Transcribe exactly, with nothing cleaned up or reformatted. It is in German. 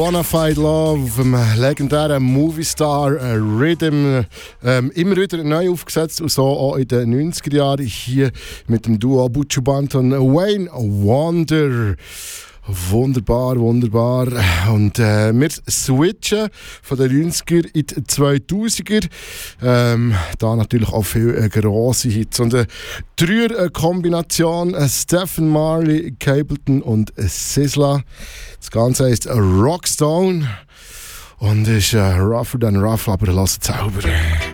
Bonafide Love auf dem legendären Movistar äh, Rhythm. Ähm, immer wieder neu aufgesetzt und so auch in den neunziger Jahren hier mit dem Duo Buju Banton Wayne Wonder. Wunderbar, wunderbar. Und äh, wir switchen von den neunziger in die zweitausender. Ähm, da natürlich auch viele äh, grosse Hits. Und eine Dreier-Kombination: äh, Stephen Marley, Capleton und äh, Sizzla. Das Ganze heisst Rockstone und ist äh, rougher than rough, aber lasst es selber.